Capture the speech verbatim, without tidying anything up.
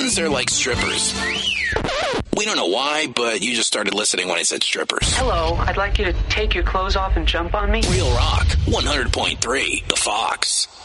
Sometimes they're like strippers. We don't know why, but you just started listening when I said strippers. Hello, I'd like you to take your clothes off and jump on me. Real Rock, one hundred point three, The Fox.